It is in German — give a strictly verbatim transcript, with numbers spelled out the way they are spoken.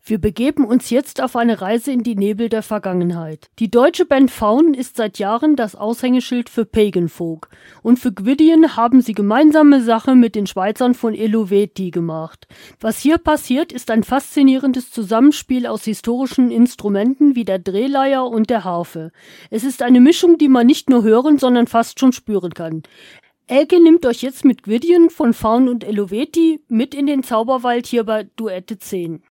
Wir begeben uns jetzt auf eine Reise in die Nebel der Vergangenheit. Die deutsche Band Faun ist seit Jahren das Aushängeschild für Pagan Folk und für Gwydion haben sie gemeinsame Sache mit den Schweizern von Eluveitie gemacht. Was hier passiert, ist ein faszinierendes Zusammenspiel aus historischen Instrumenten wie der Drehleier und der Harfe. Es ist eine Mischung, die man nicht nur hören, sondern fast schon spüren kann. Elke nimmt euch jetzt mit Gwydion von Faun und Eluveitie mit in den Zauberwald hier bei Duette zehn.